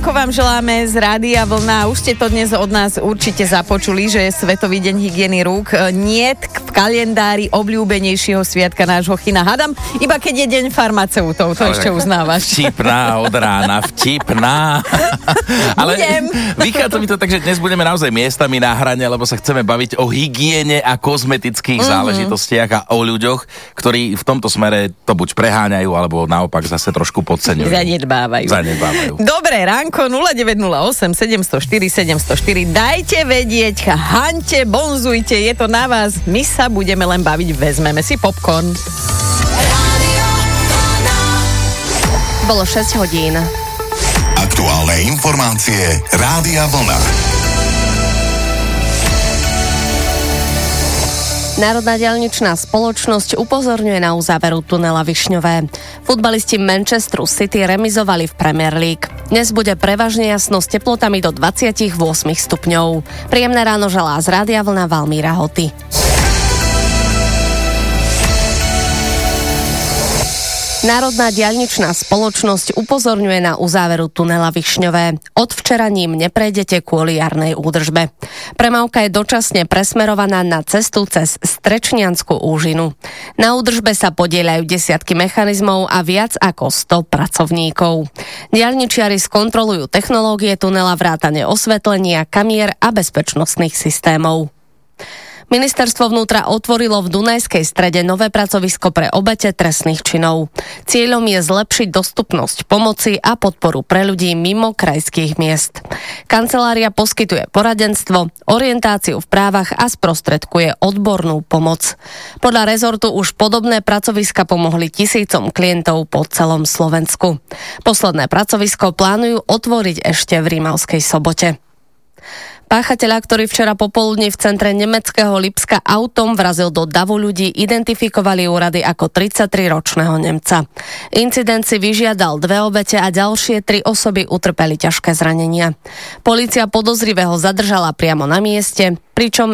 ránko vám želáme z Rádia Vlna. Už ste to dnes od nás určite započuli, že je Svetový deň hygieny rúk. Niet v kalendári obľúbenejšieho sviatka nášho Chyna. Hadam, iba keď je deň farmaceutov, to ešte uznávaš. Vtipná od rána, vtipná. Ale vychádza mi to tak, že dnes budeme naozaj miestami na hrane, lebo sa chceme baviť o hygiene a kozmetických záležitostiach a o ľuďoch, ktorí v tomto smere to buď preháňajú, alebo naopak zase trošku podceňujú. Zanedbávajú. Dobre, ránko 0908 704 704. Dajte vedieť, haňte, bonzujte, je to na vás. My sa budeme len baviť, vezmeme si popcorn. Bolo 6 hodín. Aktuálne informácie Rádia Vlna. Národná diaľničná spoločnosť upozorňuje na uzáveru tunela Višňové. Futbalisti Manchesteru City remizovali v Premier League. Dnes bude prevažne jasno s teplotami do 28 stupňov. Príjemné ráno želá z Rádia Vlna Valmíra Hoty. Národná diaľničná spoločnosť upozorňuje na uzáveru tunela Višňové. Od včera ním neprejdete kvôli jarnej údržbe. Premávka je dočasne presmerovaná na cestu cez Strečniansku úžinu. Na údržbe sa podieľajú desiatky mechanizmov a viac ako 100 pracovníkov. Diaľničiari skontrolujú technológie tunela, vrátane osvetlenia, kamier a bezpečnostných systémov. Ministerstvo vnútra otvorilo v Dunajskej Strede nové pracovisko pre obete trestných činov. Cieľom je zlepšiť dostupnosť pomoci a podporu pre ľudí mimo krajských miest. Kancelária poskytuje poradenstvo, orientáciu v právach a sprostredkuje odbornú pomoc. Podľa rezortu už podobné pracoviska pomohli tisícom klientov po celom Slovensku. Posledné pracovisko plánujú otvoriť ešte v Rímavskej Sobote. Páchateľa, ktorý včera popoludní v centre nemeckého Lipska autom vrazil do davu ľudí, identifikovali úrady ako 33-ročného Nemca. Incident si vyžiadal 2 obete a ďalšie 3 osoby utrpeli ťažké zranenia. Polícia podozrivého zadržala priamo na mieste, pričom